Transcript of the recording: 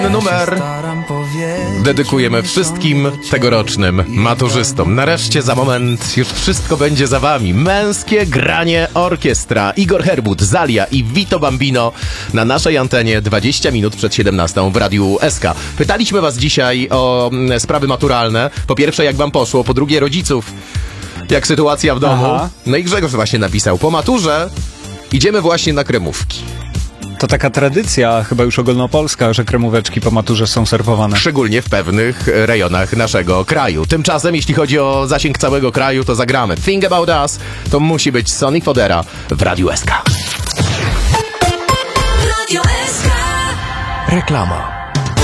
Numer dedykujemy wszystkim tegorocznym maturzystom. Nareszcie za moment już wszystko będzie za wami. Męskie granie orkiestra. Igor Herbut, Zalia i Vito Bambino na naszej antenie 20 minut przed 17 w Radiu SK. Pytaliśmy was dzisiaj o sprawy maturalne. Po pierwsze, jak wam poszło, po drugie, rodziców, jak sytuacja w domu. Aha. No i Grzegorz właśnie napisał: po maturze idziemy właśnie na kremówki. To taka tradycja chyba już ogólnopolska, że kremóweczki po maturze są serwowane. Szczególnie w pewnych rejonach naszego kraju. Tymczasem, jeśli chodzi o zasięg całego kraju, to zagramy Think About Us. To musi być Sonny Fodera w Radiu SK. Radio SK. Reklama.